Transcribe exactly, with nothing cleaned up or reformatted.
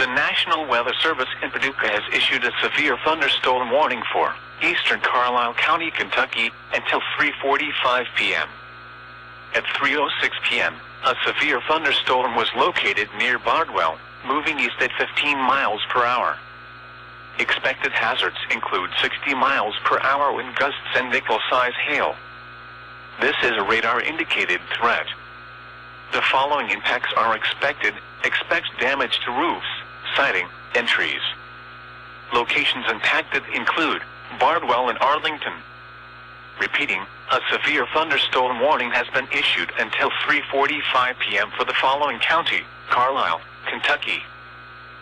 The National Weather Service in Paducah has issued a severe thunderstorm warning for eastern Carlisle County, Kentucky, until three forty-five p m At three oh six p m, a severe thunderstorm was located near Bardwell, moving east at fifteen miles per hour. Expected hazards include sixty miles per hour wind gusts and nickel-size hail. This is a radar-indicated threat. The following impacts are expected. Expect damage to roofs, siding, and trees. Locations impacted include Bardwell and Arlington. Repeating, a severe thunderstorm warning has been issued until three forty-five p m for the following county: Carlisle, Kentucky,